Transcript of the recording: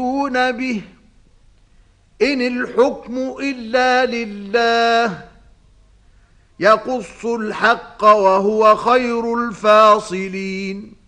به إن الحكم إلا لله يقص الحق وهو خير الفاصلين